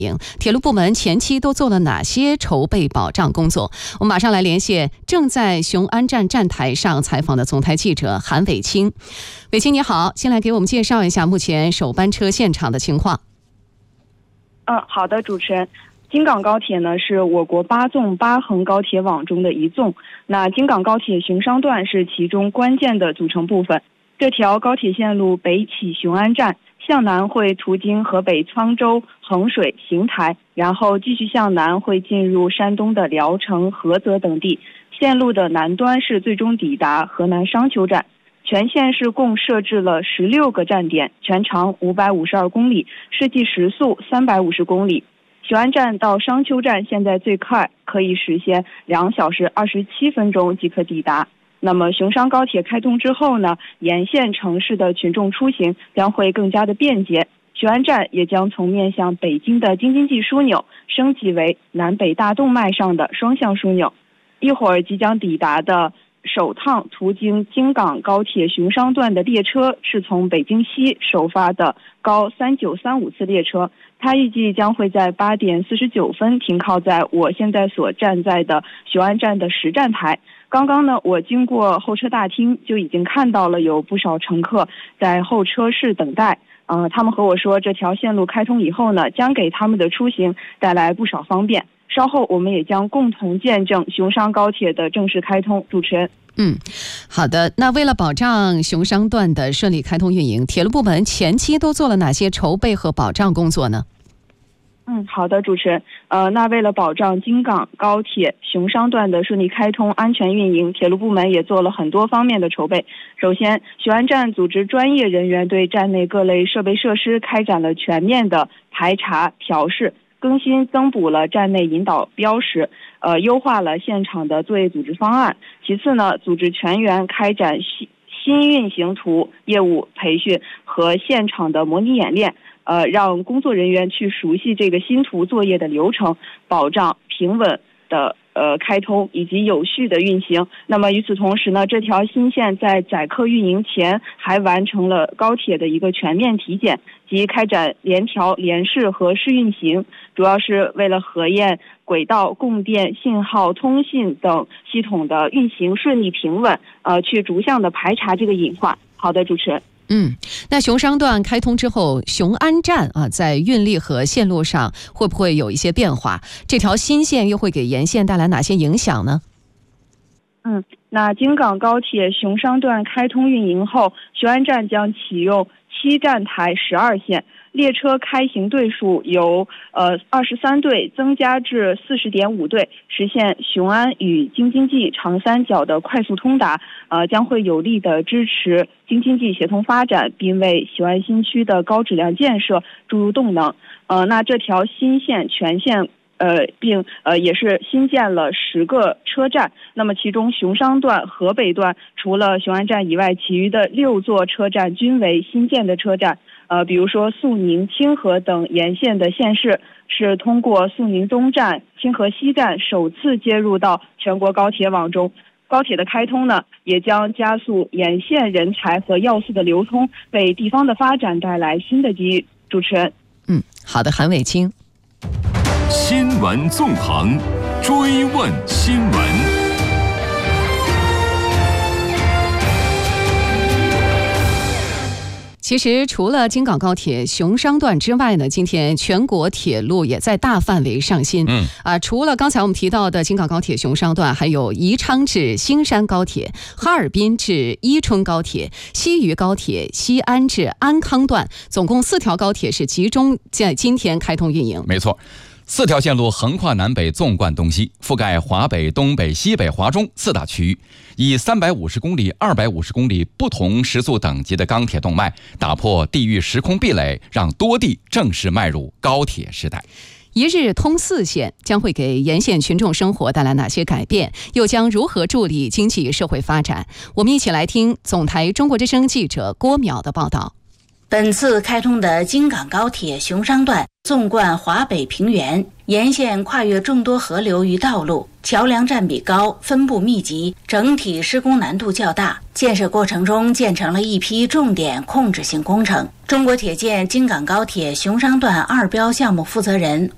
铁路部门前期都做了哪些筹备保障工作？我们马上来连线正在雄安站站台上采访的总台记者韩伟清。伟清你好，先来给我们介绍一下目前首班车现场的情况。 好的，主持人。京港高铁呢是我国8纵8横高铁网中的一纵，那京港高铁雄商段是其中关键的组成部分。这条高铁线路北起雄安站，向南会途经河北沧州、衡水、邢台，然后继续向南会进入山东的聊城、菏泽等地。线路的南端是最终抵达河南商丘站。全线是共设置了16个站点，全长552公里，实际时速350公里。雄安站到商丘站现在最快可以实现2小时27分钟即可抵达。那么雄商高铁开通之后呢，沿线城市的群众出行将会更加的便捷。雄安站也将从面向北京的京津冀枢纽升级为南北大动脉上的双向枢纽。一会儿即将抵达的首趟途经京港高铁雄商段的列车是从北京西首发的高3935次列车，它预计将会在8点49分停靠在我现在所站在的雄安站的10站台。刚刚呢，我经过候车大厅就已经看到了有不少乘客在候车室等待。他们和我说，这条线路开通以后呢，将给他们的出行带来不少方便。稍后我们也将共同见证雄商高铁的正式开通。主持人。 好的。那为了保障雄商段的顺利开通运营，铁路部门前期都做了哪些筹备和保障工作呢？ 好的，主持人。那为了保障京港高铁雄商段的顺利开通、安全运营，铁路部门也做了很多方面的筹备。首先，雄安站组织专业人员对站内各类设备设施开展了全面的排查调试，更新增补了站内引导标识，优化了现场的作业组织方案。其次呢，组织全员开展新运行图业务培训和现场的模拟演练，让工作人员去熟悉这个新图作业的流程，保障平稳的开通以及有序的运行。那么与此同时呢，这条新线在载客运营前还完成了高铁的一个全面体检及开展联调、联试和试运行，主要是为了核验轨道、供电、信号、通信等系统的运行顺利平稳，去逐项的排查这个隐患。好的，主持人。 那雄商段开通之后，雄安站在运力和线路上会不会有一些变化？这条新线又会给沿线带来哪些影响呢？ 那京港高铁雄商段开通运营后，雄安站将启用7站台12线，列车开行队数由23队增加至40.5队，实现雄安与京津冀长三角的快速通达，将会有力的支持京津冀协同发展，并为雄安新区的高质量建设注入动能。那这条新线全线并也是新建了10个车站，那么其中雄商段、河北段除了雄安站以外，其余的6座车站均为新建的车站。比如说肃宁、清河等沿线的县市是通过肃宁东站、清河西站首次接入到全国高铁网中。高铁的开通呢，也将加速沿线人才和要素的流通，为地方的发展带来新的机遇。主持人。 好的，韩伟清。 新闻纵横，追问新闻。 其实除了京港高铁雄商段之外呢，今天全国铁路也在大范围上新。除了刚才我们提到的京港高铁雄商段，还有宜昌至兴山高铁、哈尔滨至伊春高铁、西渝高铁、西安至安康段，总共4条高铁是集中在今天开通运营。 没错，4条线路横跨南北，纵贯东西，覆盖华北、东北、西北、华中4大区域，以350公里、250公里不同时速等级的钢铁动脉，打破地域时空壁垒，让多地正式迈入高铁时代。 一日通4线将会给沿线群众生活带来哪些改变？又将如何助力经济社会发展？我们一起来听总台中国之声记者郭淼的报道。 本次开通的京港高铁雄商段纵贯华北平原，沿线跨越众多河流与道路，桥梁占比高，分布密集，整体施工难度较大。建设过程中建成了一批重点控制性工程。中国铁建京港高铁雄商段2标项目负责人